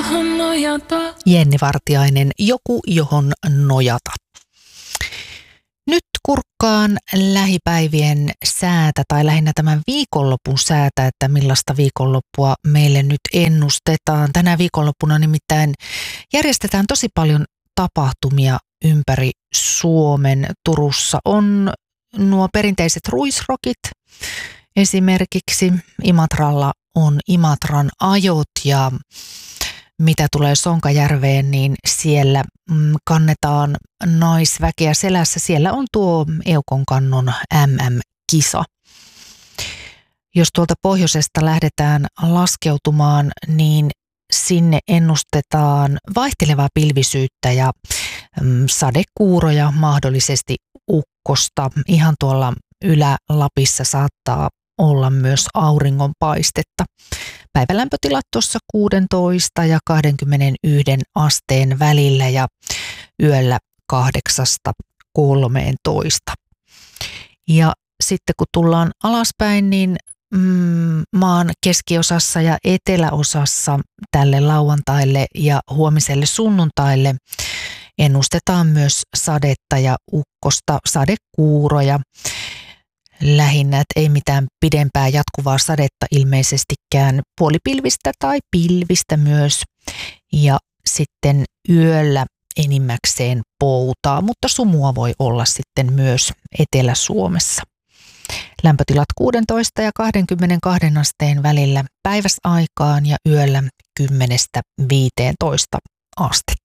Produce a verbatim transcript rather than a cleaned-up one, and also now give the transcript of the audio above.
johon nojata. Jenni Vartiainen, Joku, johon nojata. Nyt kurkkaan lähipäivien säätä tai lähinnä tämän viikonlopun säätä, että millaista viikonloppua meille nyt ennustetaan. Tänä viikonloppuna nimittäin järjestetään tosi paljon tapahtumia ympäri Suomen. Turussa on nuo perinteiset ruisrokit esimerkiksi. Imatralla on Imatran ajot ja mitä tulee Sonkajärveen, niin siellä kannetaan naisväkeä selässä. Siellä on tuo Eukonkannon M M-kisa. Jos tuolta pohjoisesta lähdetään laskeutumaan, niin sinne ennustetaan vaihtelevaa pilvisyyttä ja sadekuuroja, mahdollisesti ukkosta. Ihan tuolla Ylä-Lapissa saattaa olla myös auringonpaistetta. Päivälämpötilat tuossa kuusitoista ja kaksikymmentäyksi asteen välillä ja yöllä kahdeksasta kolmeentoista. Ja sitten kun tullaan alaspäin, niin mm, maan keskiosassa ja eteläosassa tälle lauantaille ja huomiselle sunnuntaille ennustetaan myös sadetta ja ukkosta, sadekuuroja. Lähinnä, että ei mitään pidempää jatkuvaa sadetta ilmeisestikään, puolipilvistä tai pilvistä myös. Ja sitten yöllä enimmäkseen poutaa, mutta sumua voi olla sitten myös Etelä-Suomessa. Lämpötilat kuusitoista ja kaksikymmentäkaksi asteen välillä päiväsaikaan ja yöllä kymmenestä viiteentoista astetta.